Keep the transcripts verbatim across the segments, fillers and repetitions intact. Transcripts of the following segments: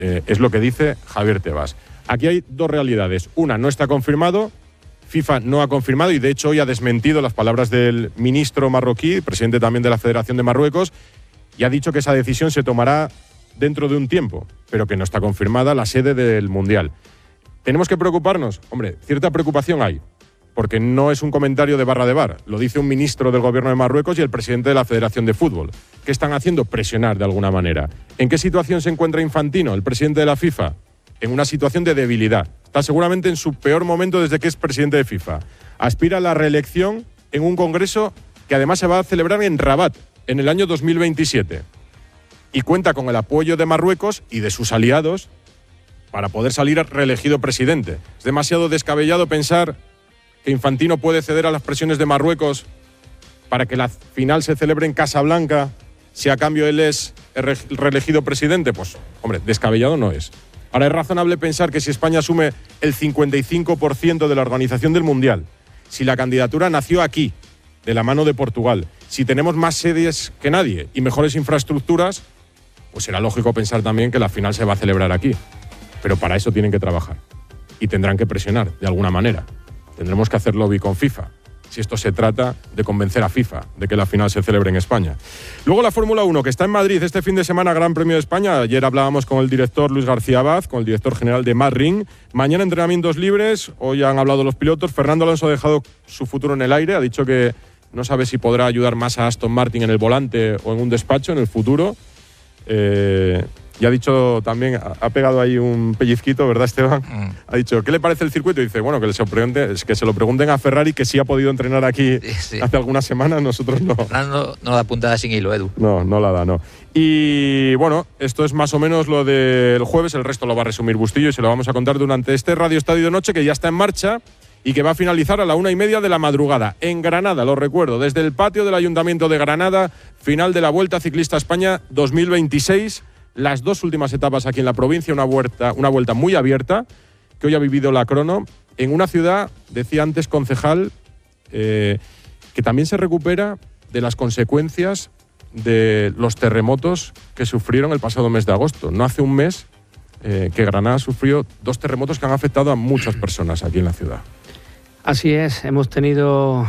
Eh, es lo que dice Javier Tebas. Aquí hay dos realidades. Una, no está confirmado. FIFA no ha confirmado y de hecho hoy ha desmentido las palabras del ministro marroquí, presidente también de la Federación de Marruecos, y ha dicho que esa decisión se tomará dentro de un tiempo, pero que no está confirmada la sede del Mundial. ¿Tenemos que preocuparnos? Hombre, cierta preocupación hay, porque no es un comentario de barra de bar. Lo dice un ministro del gobierno de Marruecos y el presidente de la Federación de Fútbol. ¿Qué están haciendo? Presionar de alguna manera. ¿En qué situación se encuentra Infantino, el presidente de la FIFA? En una situación de debilidad. Está seguramente en su peor momento desde que es presidente de FIFA. Aspira a la reelección en un congreso que además se va a celebrar en Rabat en el año dos mil veintisiete. Y cuenta con el apoyo de Marruecos y de sus aliados para poder salir reelegido presidente. Es demasiado descabellado pensar que Infantino puede ceder a las presiones de Marruecos para que la final se celebre en Casablanca si a cambio él es reelegido presidente. Pues, hombre, descabellado no es. Ahora, es razonable pensar que si España asume el cincuenta y cinco por ciento de la organización del Mundial, si la candidatura nació aquí, de la mano de Portugal, si tenemos más sedes que nadie y mejores infraestructuras, pues será lógico pensar también que la final se va a celebrar aquí. Pero para eso tienen que trabajar y tendrán que presionar de alguna manera. Tendremos que hacer lobby con FIFA, si esto se trata de convencer a FIFA de que la final se celebre en España. Luego la Fórmula uno, que está en Madrid este fin de semana, Gran Premio de España. Ayer hablábamos con el director Luis García Abad, con el director general de Marring. Mañana entrenamientos libres, hoy han hablado los pilotos. Fernando Alonso ha dejado su futuro en el aire, ha dicho que no sabe si podrá ayudar más a Aston Martin en el volante o en un despacho en el futuro. Eh, y ha dicho también, ha pegado ahí un pellizquito, ¿verdad, Esteban? Mm. Ha dicho, ¿qué le parece el circuito? Y dice, bueno, que se, pregunte, que se lo pregunten a Ferrari, que sí ha podido entrenar aquí sí, sí. hace algunas semanas, nosotros no. No, no da puntada sin hilo, Edu. No, no la da, no. Y bueno, esto es más o menos lo del jueves, el resto lo va a resumir Bustillo y se lo vamos a contar durante este Radio Estadio de Noche, que ya está en marcha y que va a finalizar a la una y media de la madrugada. En Granada, lo recuerdo, desde el patio del Ayuntamiento de Granada, final de la Vuelta Ciclista España dos mil veintiséis. Las dos últimas etapas aquí en la provincia, una vuelta, una vuelta muy abierta, que hoy ha vivido la crono, en una ciudad, decía antes concejal, eh, que también se recupera de las consecuencias de los terremotos que sufrieron el pasado mes de agosto. No hace un mes eh, que Granada sufrió dos terremotos que han afectado a muchas personas aquí en la ciudad. Así es, hemos tenido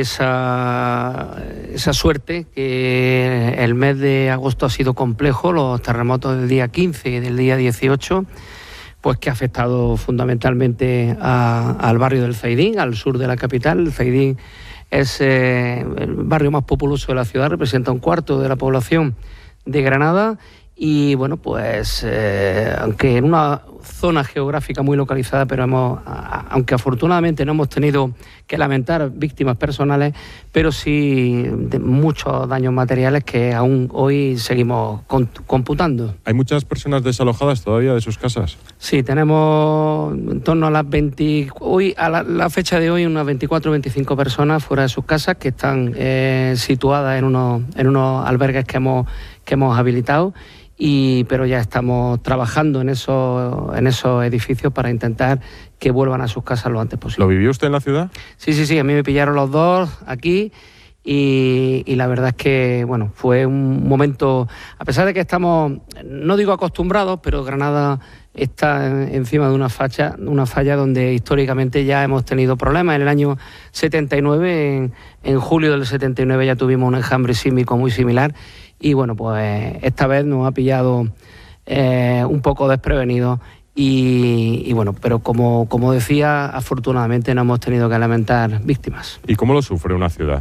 esa, esa suerte que el mes de agosto ha sido complejo, los terremotos del día quince y del día dieciocho, pues que ha afectado fundamentalmente a, al barrio del Zaidín, al sur de la capital. El Zaidín es eh, el barrio más populoso de la ciudad, representa un cuarto de la población de Granada. Y bueno, pues eh, aunque en una zona geográfica muy localizada, pero hemos, a, aunque afortunadamente no hemos tenido que lamentar víctimas personales, pero sí de muchos daños materiales que aún hoy seguimos computando. ¿Hay muchas personas desalojadas todavía de sus casas? Sí, tenemos en torno a las veinte, hoy a la, la fecha de hoy unas veinticuatro o veinticinco personas fuera de sus casas que están eh, situadas en unos, en unos albergues que hemos, que hemos habilitado. Y, pero ya estamos trabajando en esos, en esos edificios para intentar que vuelvan a sus casas lo antes posible. ¿Lo vivió usted en la ciudad? Sí, sí, sí, a mí me pillaron los dos aquí y, y la verdad es que bueno, fue un momento, a pesar de que estamos, no digo acostumbrados, pero Granada está encima de una falla, una falla donde históricamente ya hemos tenido problemas. En el año setenta y nueve, en, en julio del setenta y nueve ya tuvimos un enjambre sísmico muy similar. Y bueno, pues esta vez nos ha pillado eh, un poco desprevenidos y, y bueno, pero como, como decía, afortunadamente no hemos tenido que lamentar víctimas. ¿Y cómo lo sufre una ciudad?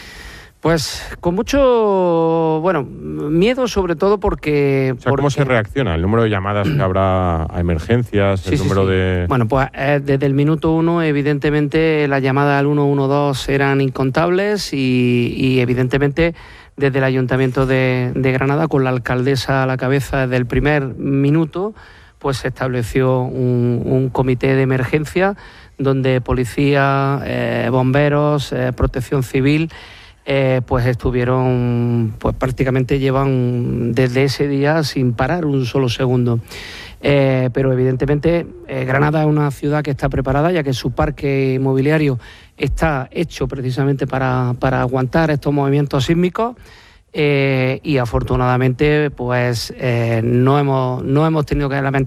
Pues con mucho, bueno, miedo sobre todo porque... O sea, ¿cómo porque... se reacciona? ¿El número de llamadas que habrá a emergencias? Sí, ¿El sí, número sí. de...? Bueno, pues eh, desde el minuto uno, evidentemente, las llamadas al uno uno dos eran incontables y, y evidentemente... Desde el Ayuntamiento de, de Granada, con la alcaldesa a la cabeza desde el primer minuto, pues se estableció un, un comité de emergencia donde policía, eh, bomberos, eh, protección civil, eh, pues estuvieron, pues prácticamente llevan desde ese día sin parar un solo segundo. Eh, pero evidentemente eh, Granada es una ciudad que está preparada, ya que su parque inmobiliario está hecho precisamente para, para aguantar estos movimientos sísmicos Eh, y afortunadamente pues eh, no hemos no hemos tenido que lamentar